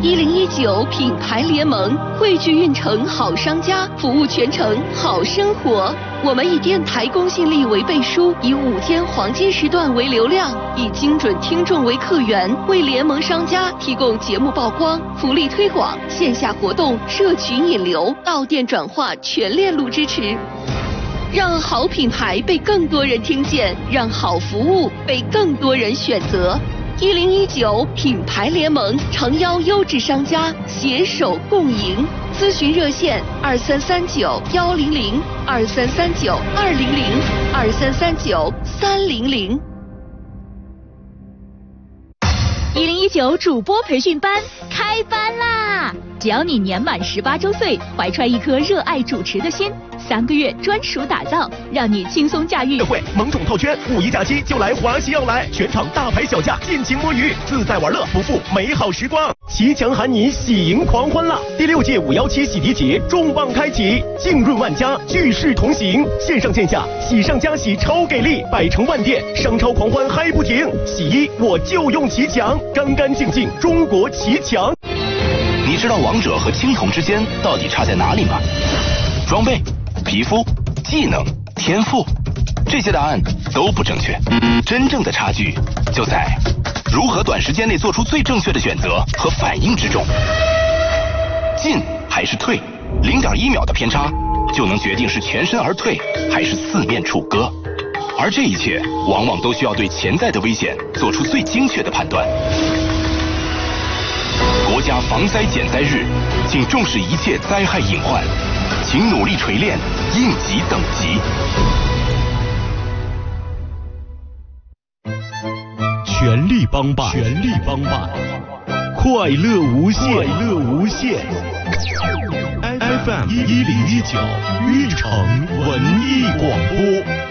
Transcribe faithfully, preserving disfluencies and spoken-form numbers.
一零一九品牌联盟汇聚运城好商家，服务全城好生活。我们以电台公信力为背书，以五天黄金时段为流量，以精准听众为客源，为联盟商家提供节目曝光、福利推广、线下活动、社群引流、到店转化全链路支持。让好品牌被更多人听见，让好服务被更多人选择。一零一九品牌联盟诚邀优质商家携手共赢。咨询热线二三三九幺零零二三三九二零零二三三九三零零。 一零一九主播培训班开班啦！只要你年满十八周岁，怀揣一颗热爱主持的心，三个月专属打造，让你轻松驾驭。 会萌宠套圈，五一假期就来华西奥莱，全场大牌小价，尽情摸鱼，自在玩乐，不负美好时光。骑墙喊你喜迎狂欢啦！第六届五幺七洗涤节重磅开启，浸润万家，聚势同行，线上线下喜上加喜超给力，百城万店商超狂欢嗨不停。洗衣我就用骑墙，干干净净中国骑墙。 你知道王者和青铜之间到底差在哪里吗？装备、皮肤、技能、天赋，这些答案都不正确。真正的差距就在如何短时间内做出最正确的选择和反应之中。进还是退，零点一秒的偏差就能决定是全身而退还是四面楚歌。而这一切往往都需要对潜在的危险做出最精确的判断。国家防灾减灾日，请重视一切灾害隐患，请努力锤炼应急等级。 全力帮办，全力帮办，快乐无限，快乐无限。F M 一零一九，运城文艺广播。